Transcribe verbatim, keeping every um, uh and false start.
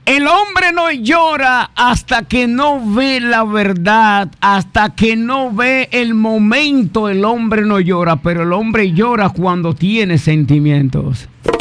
El hombre no llora hasta que no ve la verdad, hasta que no ve el momento. El hombre no llora, pero el hombre llora cuando tiene sentimientos.